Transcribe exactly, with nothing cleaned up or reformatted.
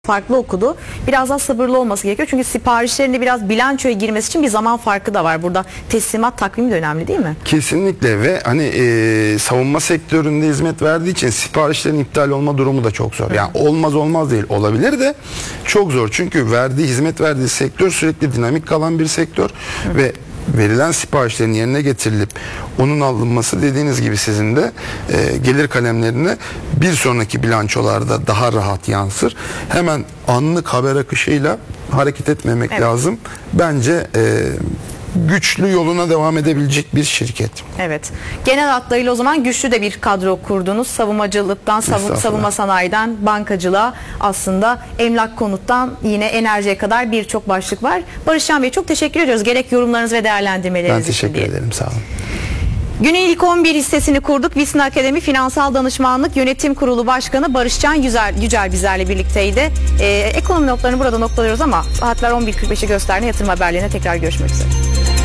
farklı okudu. Biraz daha sabırlı olması gerekiyor. Çünkü siparişlerinde biraz bilançoya girmesi için bir zaman farkı da var. Burada teslimat takvimi de önemli değil mi? Kesinlikle ve hani e, savunma sektöründe hizmet verdiği için siparişlerin iptal olma durumu da çok zor. Hı. Yani olmaz olmaz değil, olabilir de çok zor. Çünkü verdiği hizmet verdiği sektör sürekli dinamik kalan bir sektör. Hı. Ve verilen siparişlerin yerine getirilip onun alınması dediğiniz gibi sizin de e, gelir kalemlerine bir sonraki bilançolarda daha rahat yansır. Hemen anlık haber akışıyla hareket etmemek evet. lazım. Bence e, güçlü yoluna devam edebilecek bir şirket. Evet. Genel hatlarıyla o zaman güçlü de bir kadro kurdunuz. Savunmacılıktan, savun, savunma sanayiden, bankacılığa, aslında emlak konuttan yine enerjiye kadar birçok başlık var. Barışcan Bey çok teşekkür ediyoruz. Gerek yorumlarınız ve değerlendirmeleriniz için. Ben teşekkür ederim. Sağ olun. Günün ilk on bir hissesini kurduk. Visn Akademi Finansal Danışmanlık Yönetim Kurulu Başkanı Barışcan Yücel, Yücel bizlerle birlikteydi. Ee, ekonomi notlarını burada noktalıyoruz ama saatler on bir kırk beşi gösterdiğinde yatırım haberlerine tekrar görüşmek üzere.